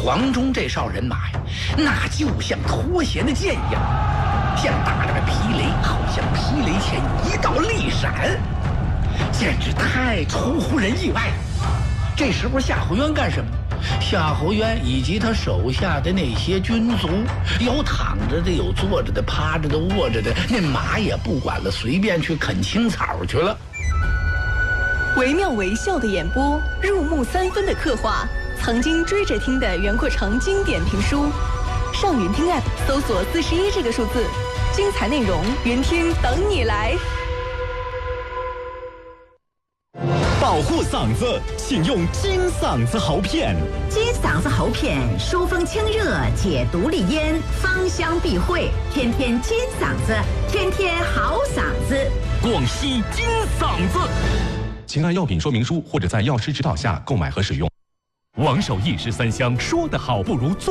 黄忠这哨人马呀，那就像脱弦的箭一样，像打着个霹雷，好像霹雷前一道利闪，简直太出乎人意外了。这时候夏侯渊干什么呢？夏侯渊以及他手下的那些军卒，有躺着的，有坐着的，趴着的，卧着的，那马也不管了，随便去啃青草去了。 惟妙惟肖的演播，入木三分的刻画，曾经追着听的袁阔成经典评书。上云听 App 搜索41这个数字，精彩内容云听等你来。 保护嗓子，请用金嗓子喉片。 金嗓子喉片，疏风清热，解毒利咽，芳香避秽，天天金嗓子，天天好嗓子。 广西金嗓子，请按药品说明书或者在药师指导下购买和使用。王守义13香，说得好不如做。